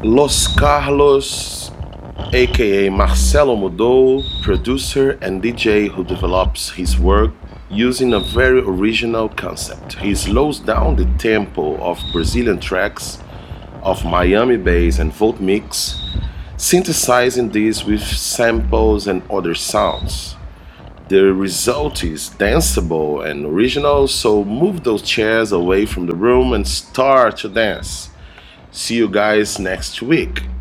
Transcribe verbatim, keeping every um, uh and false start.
Los Carlos, aka Marcelo Mudou, producer and D J who develops his work using a very original concept. He slows down the tempo of Brazilian tracks of Miami bass and folk mix, synthesizing this with samples and other sounds. The result is danceable and original, so move those chairs away from the room and start to dance. See you guys next week.